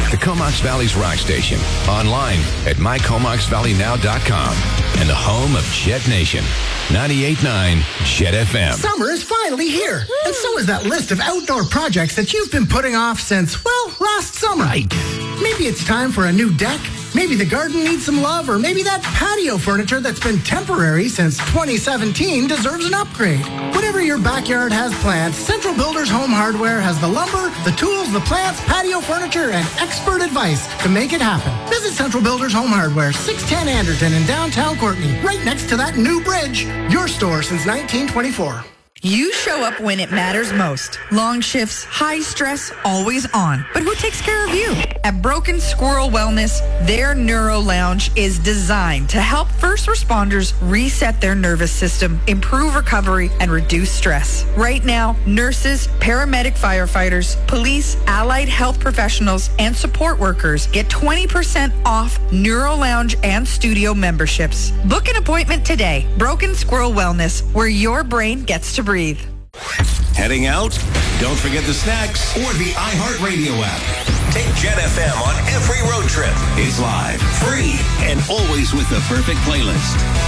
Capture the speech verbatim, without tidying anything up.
the Comox Valley's rock station. Online at my comox valley now dot com. And the home of Jet Nation. ninety-eight point nine Jet F M. Summer is finally here. And so is that list of outdoor projects that you've been putting off since, well, last summer. Right. Maybe it's time for a new deck. Maybe the garden needs some love, or maybe that patio furniture that's been temporary since twenty seventeen deserves an upgrade. Whatever your backyard has planned, Central Builders Home Hardware has the lumber, the tools, the plants, patio furniture, and expert advice to make it happen. Visit Central Builders Home Hardware, six ten Anderton in downtown Courtney, right next to that new bridge. Your store since nineteen twenty-four. You show up when it matters most. Long shifts, high stress, always on. But who takes care of you? At Broken Squirrel Wellness, their Neuro Lounge is designed to help first responders reset their nervous system, improve recovery, and reduce stress. Right now, nurses, paramedic firefighters, police, allied health professionals, and support workers get twenty percent off Neuro Lounge and studio memberships. Book an appointment today. Broken Squirrel Wellness, where your brain gets to breathe. Heading out? Don't forget the snacks or the iHeartRadio app. Take Jet F M on every road trip. It's live, free, and always with the perfect playlist.